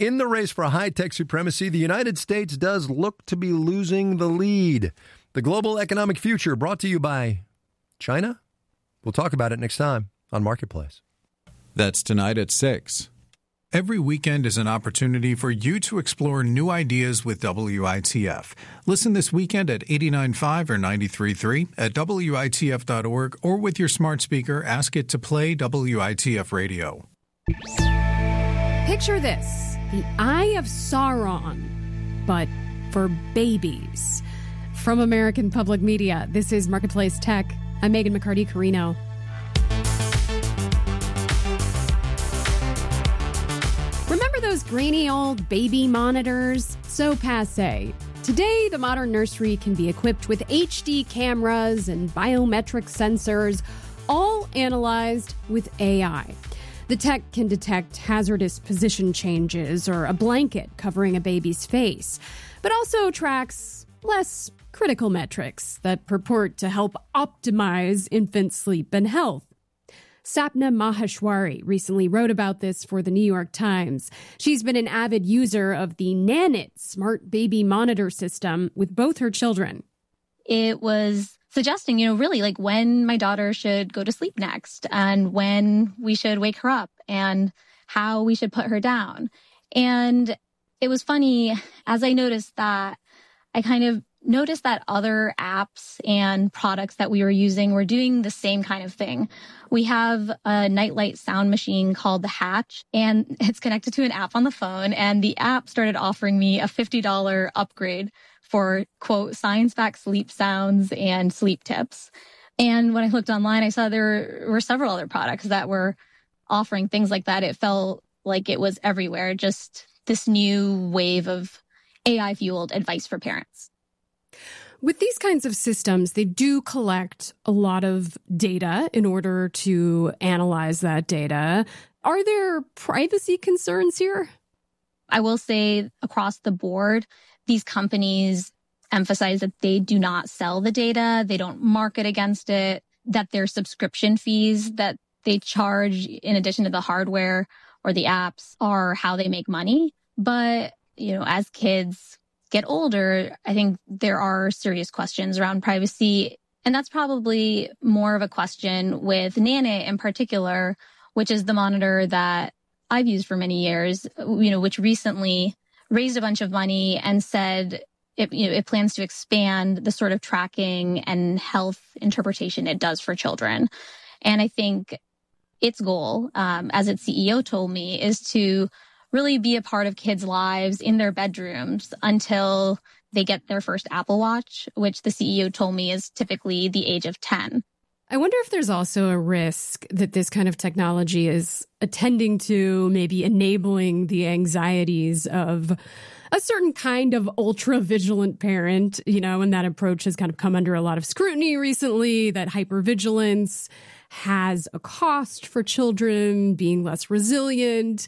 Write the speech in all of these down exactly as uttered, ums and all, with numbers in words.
In the race for high-tech supremacy, the United States does look to be losing the lead. The global economic future brought to you by China? We'll talk about it next time on Marketplace. That's tonight at six. Every weekend is an opportunity for you to explore new ideas with W I T F. Listen this weekend at eighty-nine point five or ninety-three point three, at W I T F dot org, or with your smart speaker, ask it to play W I T F radio. Picture this, the Eye of Sauron, but for babies. From American Public Media, this is Marketplace Tech. I'm Megan McCarty-Carino. Remember those grainy old baby monitors? So passé. Today, the modern nursery can be equipped with H D cameras and biometric sensors, all analyzed with A I. The tech can detect hazardous position changes or a blanket covering a baby's face, but also tracks less critical metrics that purport to help optimize infant sleep and health. Sapna Maheshwari recently wrote about this for the New York Times. She's been an avid user of the Nanit smart baby monitor system with both her children. It was suggesting, you know, really like when my daughter should go to sleep next and when we should wake her up and how we should put her down. And it was funny, as I noticed that, I kind of noticed that other apps and products that we were using were doing the same kind of thing. We have a nightlight sound machine called the Hatch, and it's connected to an app on the phone. And the app started offering me a fifty dollars upgrade for, quote, science-backed sleep sounds and sleep tips. And when I looked online, I saw there were several other products that were offering things like that. It felt like it was everywhere, just this new wave of A I-fueled advice for parents. With these kinds of systems, they do collect a lot of data in order to analyze that data. Are there privacy concerns here? I will say across the board, these companies emphasize that they do not sell the data, they don't market against it, that their subscription fees that they charge in addition to the hardware or the apps are how they make money. But, you know, as kids get older, I think there are serious questions around privacy. And that's probably more of a question with Nanit in particular, which is the monitor that I've used for many years, you know, which recently raised a bunch of money and said it, you know, it plans to expand the sort of tracking and health interpretation it does for children. And I think its goal, um, as its C E O told me, is to really be a part of kids' lives in their bedrooms until they get their first Apple Watch, which the C E O told me is typically the age of ten. I wonder if there's also a risk that this kind of technology is attending to maybe enabling the anxieties of a certain kind of ultra-vigilant parent, you know, and that approach has kind of come under a lot of scrutiny recently, that hypervigilance has a cost for children, being less resilient.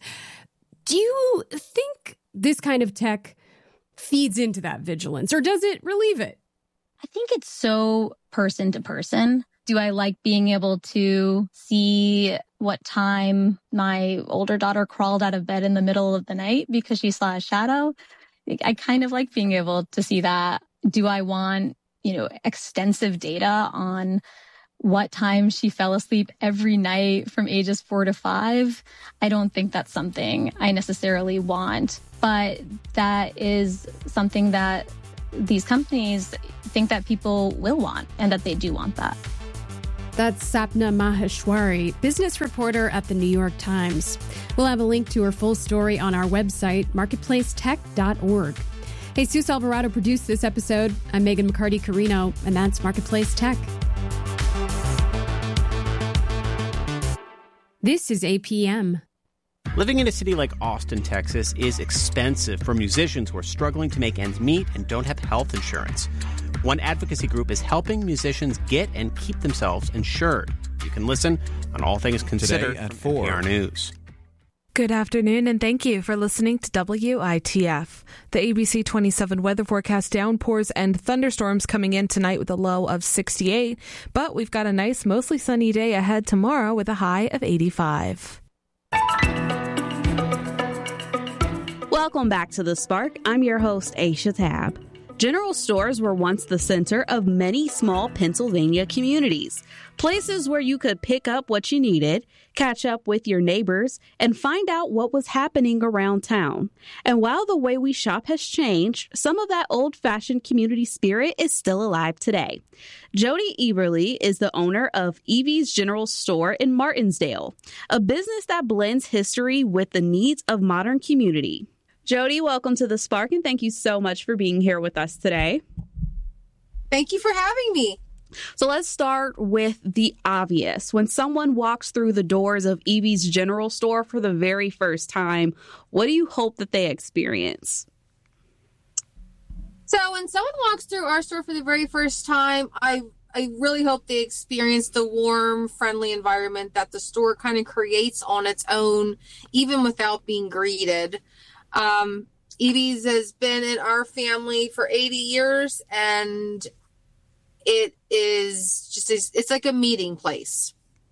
Do you think this kind of tech feeds into that vigilance, or does it relieve it? I think it's so person to person. Do I like being able to see what time my older daughter crawled out of bed in the middle of the night because she saw a shadow? I kind of like being able to see that. Do I want, you know, extensive data on what time she fell asleep every night from ages four to five? I don't think that's something I necessarily want, but that is something that these companies think that people will want and that they do want that. That's Sapna Maheshwari, business reporter at the New York Times. We'll have a link to her full story on our website, marketplace tech dot org. Jesus Alvarado produced this episode. I'm Megan McCarty-Carino, and that's Marketplace Tech. This is A P M. Living in a city like Austin, Texas is expensive for musicians who are struggling to make ends meet and don't have health insurance. One advocacy group is helping musicians get and keep themselves insured. You can listen on All Things Considered Today at from four. N P R News. Good afternoon, and thank you for listening to W I T F. The A B C twenty-seven weather forecast: downpours and thunderstorms coming in tonight with a low of sixty-eight. But we've got a nice, mostly sunny day ahead tomorrow with a high of eighty-five. Welcome back to The Spark. I'm your host, Aisha Tab. General stores were once the center of many small Pennsylvania communities, places where you could pick up what you needed, catch up with your neighbors, and find out what was happening around town. And while the way we shop has changed, some of that old-fashioned community spirit is still alive today. Jody Eberly is the owner of Evie's General Store in Martinsdale, a business that blends history with the needs of modern community. Jody, welcome to The Spark, and thank you so much for being here with us today. Thank you for having me. So let's start with the obvious. When someone walks through the doors of Evie's General Store for the very first time, what do you hope that they experience? So when someone walks through our store for the very first time, I I really hope they experience the warm, friendly environment that the store kind of creates on its own, even without being greeted. Um, Evie's has been in our family for eighty years, and it is just, it's like a meeting place.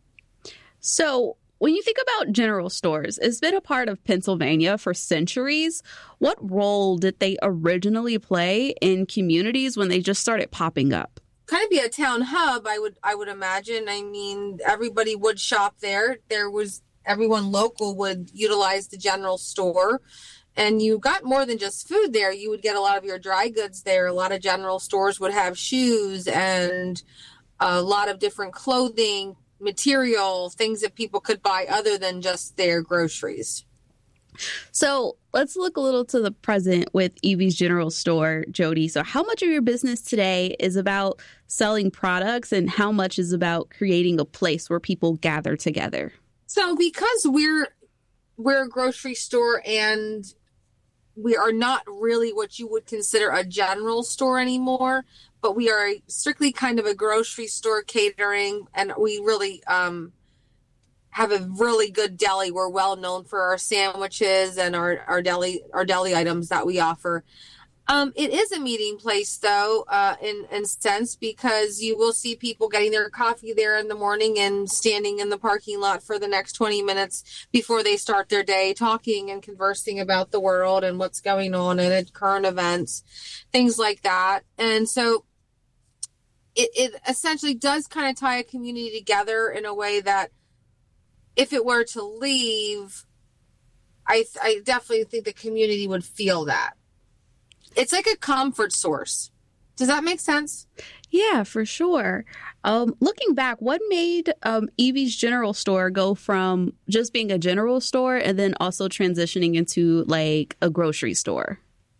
So when you think about general stores, it's been a part of Pennsylvania for centuries. What role did they originally play in communities when they just started popping up? Kind of be a town hub, I would, I would imagine. I mean, everybody would shop there. There was, everyone local would utilize the general store. And you got more than just food there. You would get a lot of your dry goods there. A lot of general stores would have shoes and a lot of different clothing, material, things that people could buy other than just their groceries. So let's look a little to the present with Evie's General Store, Jody. So how much of your business today is about selling products and how much is about creating a place where people gather together? So because we're we're a grocery store and we are not really what you would consider a general store anymore, but we are strictly kind of a grocery store catering, and we really um, have a really good deli. We're well known for our sandwiches and our, our deli our deli items that we offer. Um, it is a meeting place, though, uh, in in sense, because you will see people getting their coffee there in the morning and standing in the parking lot for the next twenty minutes before they start their day, talking and conversing about the world and what's going on and current events, things like that. And so it, it essentially does kind of tie a community together in a way that if it were to leave, I, I definitely think the community would feel that. It's like a comfort source. Does that make sense? Yeah, for sure. Um, looking back, what made um, Evie's General Store go from just being a general store and then also transitioning into like a grocery store?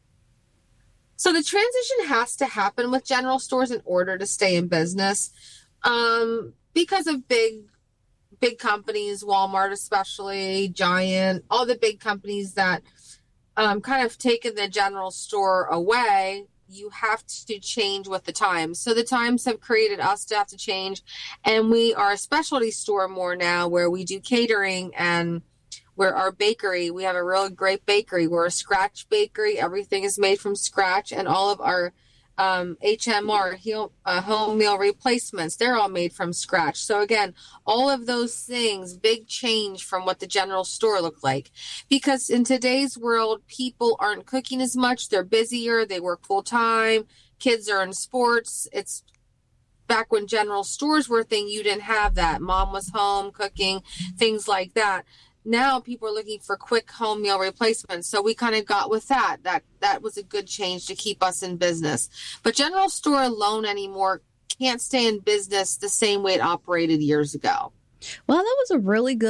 So the transition has to happen with general stores in order to stay in business um, because of big, big companies, Walmart especially, Giant, all the big companies that Um, kind of taken the general store away. You have to change with the times. So the times have created us to have to change. And we are a specialty store more now where we do catering and we're our bakery. We have a real great bakery. We're a scratch bakery. Everything is made from scratch. And all of our um, H M R, uh, home meal replacements, they're all made from scratch. So again, all of those things, big change from what the general store looked like. Because in today's world, people aren't cooking as much. They're busier. They work full time. Kids are in sports. It's back when general stores were a thing, you didn't have that. Mom was home cooking, things like that. Now people are looking for quick home meal replacements. So we kind of got with that. That that was a good change to keep us in business. But general store alone anymore can't stay in business the same way it operated years ago. Well, that was a really good